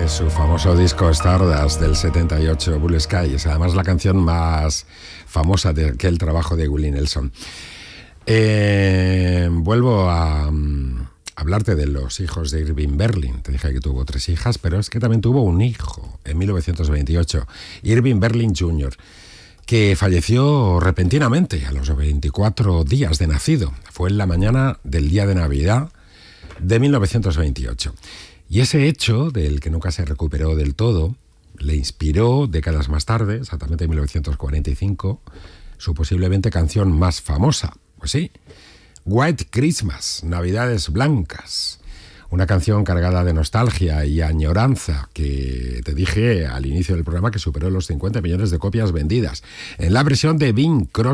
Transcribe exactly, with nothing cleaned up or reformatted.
de su famoso disco Stardust del setenta y ocho, Blue Sky. Es además la canción más famosa de aquel trabajo de Willie Nelson. Eh, vuelvo a um, hablarte de los hijos de Irving Berlin. Te dije que tuvo tres hijas, pero es que también tuvo un hijo en mil novecientos veintiocho, Irving Berlin junior, que falleció repentinamente a los veinticuatro días de nacido. Fue en la mañana del día de Navidad de mil novecientos veintiocho. Y ese hecho, del que nunca se recuperó del todo, le inspiró décadas más tarde, exactamente en mil novecientos cuarenta y cinco, su posiblemente canción más famosa. Pues sí, White Christmas, Navidades Blancas. Una canción cargada de nostalgia y añoranza que te dije al inicio del programa que superó los cincuenta millones de copias vendidas. En la versión de Bing Crosby.